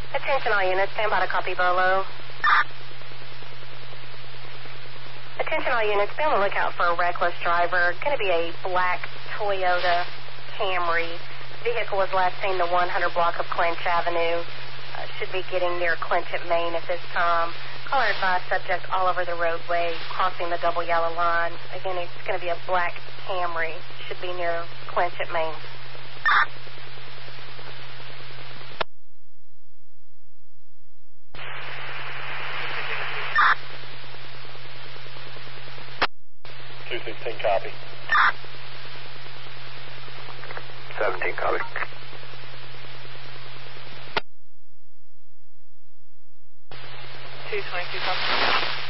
Attention all units, stand by to copy Bolo. Attention all units, be on the lookout for a reckless driver. Going to be a black Toyota Camry. Vehicle was last seen the 100 block of Clinch Avenue. Should be getting near Clinch at Main at this time. Caller advised subject all over the roadway, crossing the double yellow line. Again, it's going to be a black Camry. Should be near Clinch at Main. $216 copy. 17 copy. $222 copy.